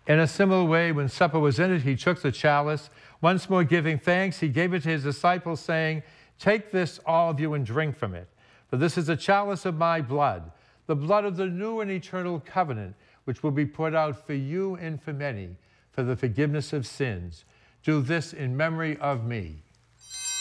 In a similar way, when supper was ended, he took the chalice. Once more giving thanks, he gave it to his disciples, saying, "Take this, all of you, and drink from it. For this is a chalice of my blood, the blood of the new and eternal covenant, which will be poured out for you and for many for the forgiveness of sins. Do this in memory of me."